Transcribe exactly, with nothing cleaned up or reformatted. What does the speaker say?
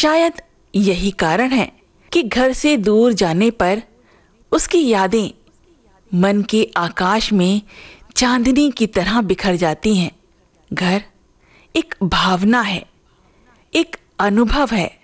शायद यही कारण है कि घर से दूर जाने पर उसकी यादें मन के आकाश में चांदनी की तरह बिखर जाती हैं। घर एक भावना है, एक अनुभव है